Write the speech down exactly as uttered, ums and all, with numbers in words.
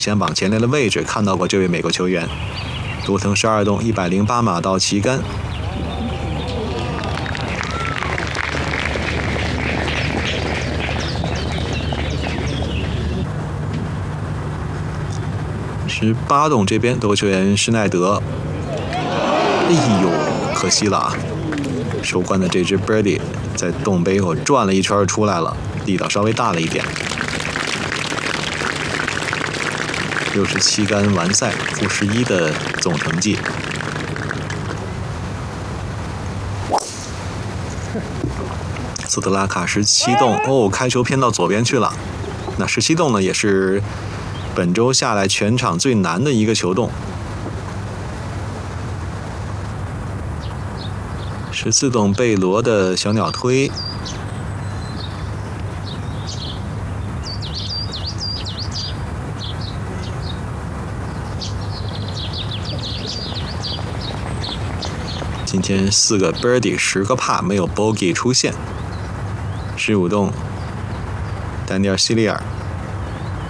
先榜前列的位置看到过这位美国球员。多腾十二洞一百零八码到旗杆。十八洞这边多球员施耐德，哎呦，可惜了啊！收官的这只 birdie 在洞背后转了一圈出来了，力道稍微大了一点。六十七杆完赛，负十一的总成绩。斯特拉卡十七洞哦，开球偏到左边去了。那十七洞呢，也是本周下来全场最难的一个球洞。十四洞贝罗的小鸟推。今天四个 birdie 十个帕，没有 bogey 出现。十五洞丹尼尔·希利尔